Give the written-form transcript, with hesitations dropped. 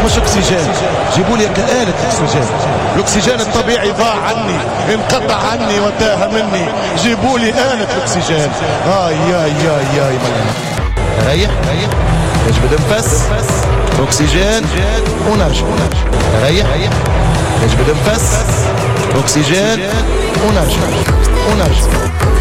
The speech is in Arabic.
مش اكسجين، جيبوا لي آلة اكسجين. الاكسجين الطبيعي ضاع عني، انقطع عني وتاه مني، جيبوا لي آلة اكسجين. يا ريح نجبد نفس، اكسجين ونرجع. ريح نجبد نفس، اكسجين ونرجع.